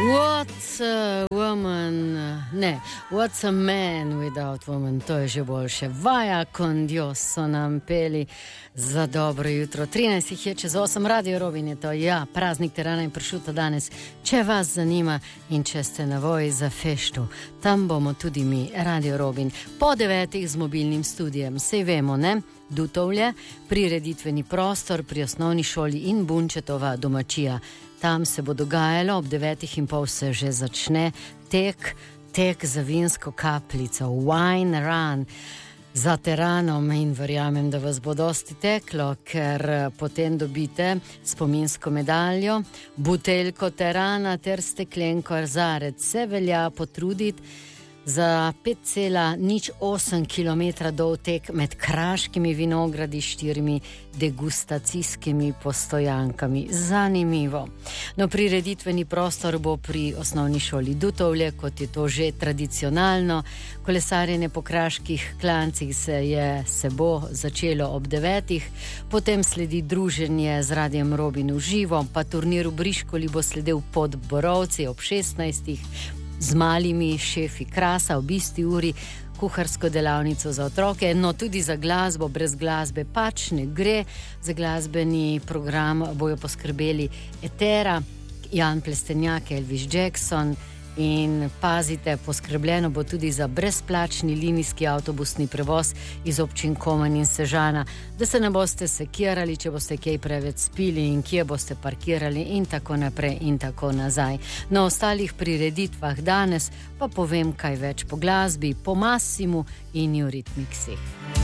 What's a woman? Ne, what's a man without woman? To je že boljše. Vaya con Dios so nam peli za dobro jutro. 13 je čez 8, Radio Robin je to. Ja, praznik terana in pršuta danes. Če vas zanima in če ste na voji za feštu, tam bomo tudi mi, Radio Robin. Po 9 z mobilnim studijem, sej vemo, ne? Dutovlje, prireditveni prostor pri osnovni šoli in Bunčetova domačija. Tam se bo dogajalo, ob 9:30 se že začne tek za vinsko kapljico, wine run za teranom in verjamem, da vas bo dosti teklo, ker potem dobite spominsko medaljo, buteljko terana ter steklenko arzarec. Se velja potruditi. Za 5,08 km dolg tek med kraškimi vinogradi, 4 degustacijskimi postojankami. Zanimivo. No, prireditveni prostor bo pri osnovni šoli Dutovlje, kot je to že tradicionalno. Kolesarjenje po kraških klancih se bo začelo ob 9. Potem sledi druženje z Radijem Robin v živo, pa turnir v Briškoli bo sledil pod Borovci ob 16. z malimi šefi Krasa ob isti uri, kuharsko delavnico za otroke, no tudi za glasbo, brez glasbe pač ne gre. Za glasbeni program bojo poskrbeli Etera, Jan Plestenjak, Elvis Jackson in pazite, poskrbljeno bo tudi za brezplačni linijski avtobusni prevoz iz občin Komen in Sežana, da se ne boste sekirali, če boste kaj preveč spili in kje boste parkirali in tako naprej in tako nazaj. Na ostalih prireditvah danes pa povem kaj več po glasbi, po Massimu in Eurythmicsih.